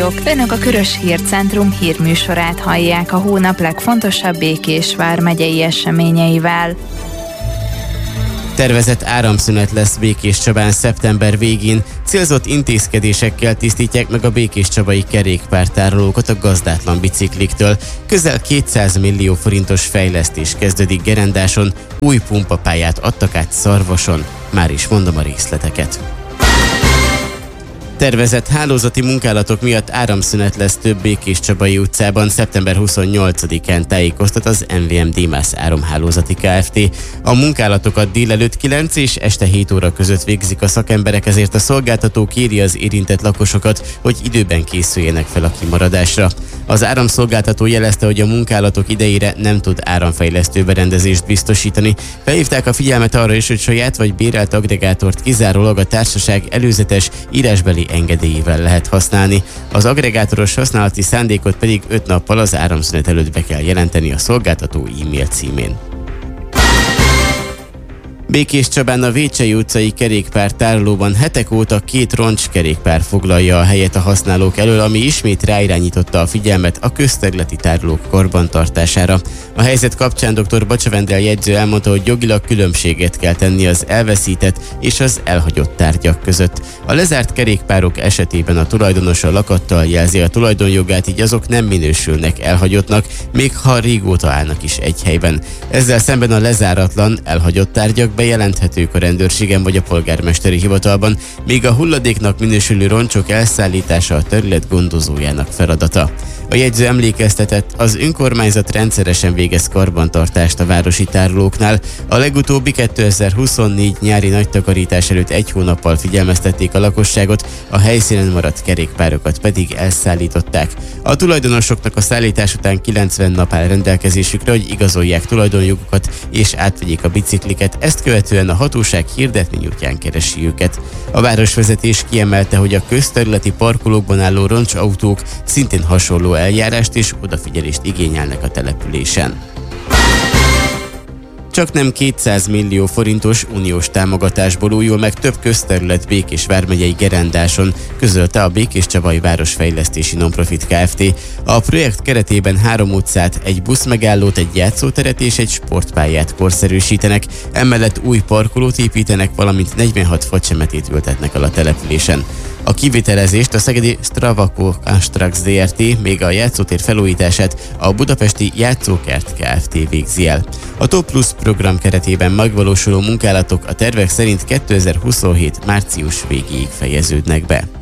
Önök a Körös Hírcentrum hírműsorát hallják a hónap legfontosabb Békés vármegyei eseményeivel. Tervezett áramszünet lesz Békéscsabán szeptember végén. Célzott intézkedésekkel tisztítják meg a békéscsabai kerékpártárolókat a gazdátlan bicikliktől. Közel 200 millió forintos fejlesztés kezdődik Gerendáson, új pumpapályát adtak át Szarvason. Már is mondom a részleteket. Tervezett hálózati munkálatok miatt áramszünet lesz több békéscsabai utcában szeptember 28-án, tájékoztat az MVM Démász Áramhálózati Kft. A munkálatokat délelőtt 9 és este 7 óra között végzik a szakemberek, ezért a szolgáltató kéri az érintett lakosokat, hogy időben készüljenek fel a kimaradásra. Az áramszolgáltató jelezte, hogy a munkálatok idejére nem tud áramfejlesztő berendezést biztosítani. Felhívták a figyelmet arra is, hogy saját vagy bérelt agregátort kizárólag a társaság előzetes írásbeli engedélyével lehet használni. Az agregátoros használati szándékot pedig 5 nappal az áramszünet előtt be kell jelenteni a szolgáltató e-mail címén. Békéscsabán a Vécsei utcai kerékpártárolóban hetek óta 2 roncskerékpár foglalja a helyet a használók elől, ami ismét ráirányította a figyelmet a közterületi tárolók karbantartására. A helyzet kapcsán dr. Bacsa Vendel jegyző elmondta, hogy jogilag különbséget kell tenni az elveszített és az elhagyott tárgyak között. A lezárt kerékpárok esetében a tulajdonos a lakattal jelzi a tulajdonjogát, így azok nem minősülnek elhagyottnak, még ha régóta állnak is egy helyben. Ezzel szemben a lezáratlan, elhagyott tárgyak bejelenthetők a rendőrségen vagy a polgármesteri hivatalban, míg a hulladéknak minősülő roncsok elszállítása a terület gondozójának feladata. A jegyző emlékeztetett, az önkormányzat rendszeresen végez karbantartást a városi tárolóknál. A legutóbbi 2024 nyári nagytakarítás előtt 1 hónappal figyelmeztették a lakosságot, a helyszínen maradt kerékpárokat pedig elszállították. A tulajdonosoknak a szállítás után 90 nap áll rendelkezésükre, hogy igazolják tulajdonjogukat és átvegyék a bicikliket, ezt követően a hatóság hirdetmény útján keresi őket. A városvezetés kiemelte, hogy a közterületi parkolókban álló roncsautók szintén hasonló eljárást és odafigyelést igényelnek a településen. Csaknem 200 millió forintos uniós támogatásból újul meg több közterület Békés vármegyei Gerendáson, közölte a Békéscsabai Városfejlesztési Nonprofit Kft. A projekt keretében 3 utcát, egy buszmegállót, egy játszóteret és egy sportpályát korszerűsítenek, emellett új parkolót építenek, valamint 46 facsemetét ültetnek el a településen. A kivitelezést a szegedi Stravaco Constructs Zrt., még a játszótér felújítását a budapesti Játszókert Kft. Végzi el. A Top Plus program keretében megvalósuló munkálatok a tervek szerint 2027. március végéig fejeződnek be.